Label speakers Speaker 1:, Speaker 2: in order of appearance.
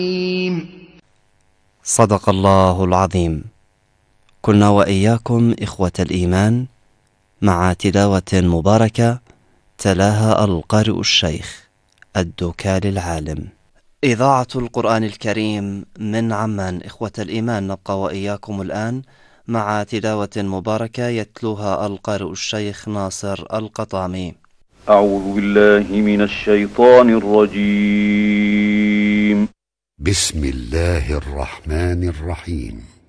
Speaker 1: صدق الله العظيم. كنا وإياكم إخوة الإيمان مع تلاوة مباركة تلاها القارئ الشيخ الدكال العالم. إذاعة القرآن الكريم من عمان. إخوة الإيمان، نبقى وإياكم الآن مع تلاوة مباركة يتلوها القارئ الشيخ ناصر القطامي.
Speaker 2: أعوذ بالله من الشيطان الرجيم.
Speaker 3: بسم الله الرحمن الرحيم.